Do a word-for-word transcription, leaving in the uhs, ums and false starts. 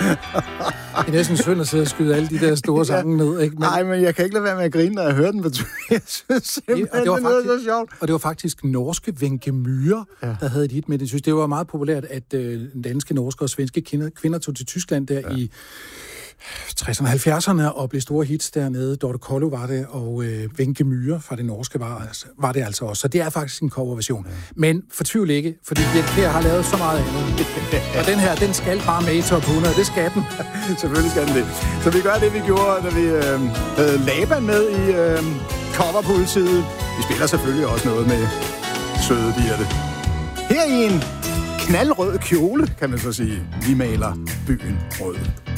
Det er næsten synd at sidde og skyde alle de der store sange ned, ikke? Nej, men... men jeg kan ikke lade være med at grine, når jeg hører den på tur. Jeg synes simpelthen, ja, det, var det faktisk, er så sjovt. Og det var faktisk norske Wenche Myhre, ja. der havde et hit med det. Jeg synes, det var meget populært, at øh, danske, norske og svenske kvinder, kvinder tog til Tyskland der ja. i tresserne og halvfjerdserne og blev store hits dernede. Dorte Kollo var det, og øh, Wenche Myhre fra det norske var, altså, var det altså også. Så det er faktisk en coverversion. Ja. Men fortvivl ikke, fordi Birthe Kjær har lavet så meget andet. Og den her, den skal bare med i top hundrede. Det skal den. Selvfølgelig skal den det. Så vi gør det, vi gjorde, da vi øh, havde Laban med i øh, coverpolitiet. Vi spiller selvfølgelig også noget med Søde Birthe. Her i en knaldrød kjole, kan man så sige. Vi maler byen rød.